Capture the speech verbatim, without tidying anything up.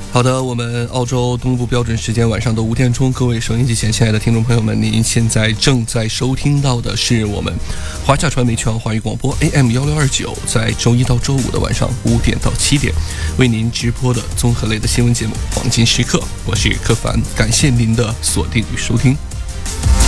好的，我们澳洲东部标准时间晚上的五点钟，各位收音机前亲爱的听众朋友们，您现在正在收听到的是我们华夏传媒全华语广播 A M 一六二九，在周一到周五的晚上五点到七点为您直播的综合类的新闻节目《黄金时刻》，我是柯凡，感谢您的锁定与收听。